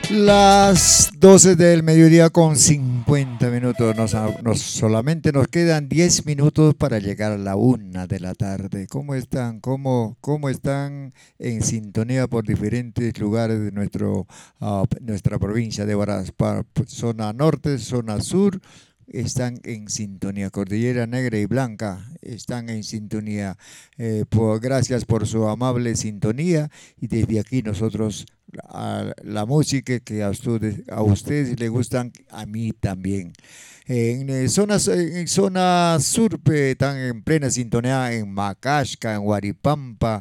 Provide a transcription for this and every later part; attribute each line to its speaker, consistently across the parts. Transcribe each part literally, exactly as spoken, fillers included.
Speaker 1: Las doce del mediodía con cincuenta minutos. Nos, nos- solamente nos quedan diez minutos para llegar a la una de la tarde. ¿Cómo están? ¿Cómo, cómo están en sintonía por diferentes lugares de nuestro, ah, nuestra provincia de Huaraz? Pa- Zona norte, zona sur. Están en sintonía. Cordillera Negra y Blanca están en sintonía. Eh, por- gracias por su amable sintonía. Y desde aquí nosotros a la música que a ustedes, a ustedes les gustan, a mí también. En eh, zonas, en zona sur, pe, están en plena sintonía en Macaxca, en Huaripampa,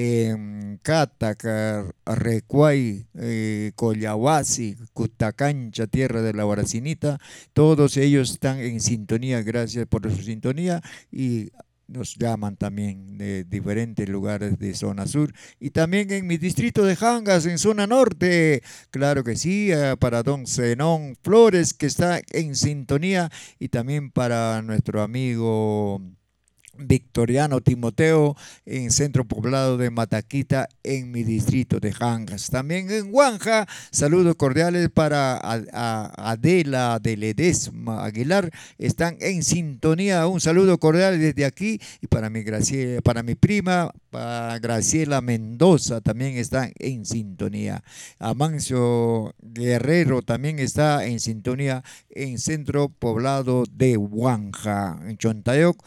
Speaker 1: en Cataca, Recuay, eh, Collahuasi, Cutacancha, tierra de la Guaracinita. Todos ellos están en sintonía, gracias por su sintonía y nos llaman también de diferentes lugares de zona sur y también en mi distrito de Jangas, en zona norte. Claro que sí, eh, para don Zenón Flores, que está en sintonía, y también para nuestro amigo Victoriano Timoteo en centro poblado de Mataquita en mi distrito de Jangas. También en Huanja, saludos cordiales para A- A- Adela de Ledesma Aguilar, están en sintonía. Un saludo cordial desde aquí y para mi, Gracie- para mi prima, para Graciela Mendoza también está en sintonía. Amancio Guerrero también está en sintonía en centro poblado de Huanja, en Chontayoc.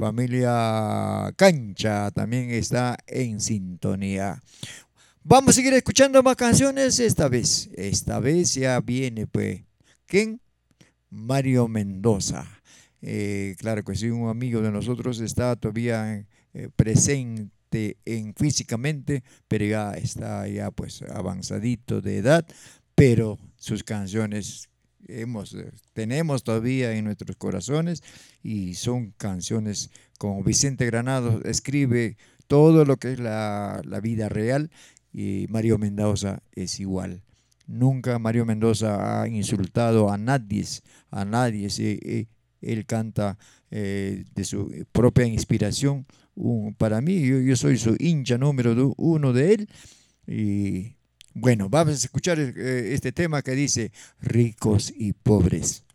Speaker 1: Familia Cancha también está en sintonía. Vamos a seguir escuchando más canciones esta vez. Esta vez ya viene, pues, ¿quién? Mario Mendoza. Eh, claro que sí, un amigo de nosotros está todavía eh, presente en físicamente, pero ya está ya pues avanzadito de edad, pero sus canciones hemos, eh, tenemos todavía en nuestros corazones y son canciones como Vicente Granados escribe todo lo que es la, la vida real y Mario Mendoza es igual. Nunca Mario Mendoza ha insultado a nadie, a nadie. Sí, eh, él canta eh, de su propia inspiración. Un- para mí, yo, yo soy su hincha número du- uno de él. Y bueno, vamos a escuchar eh, este tema que dice ricos y pobres.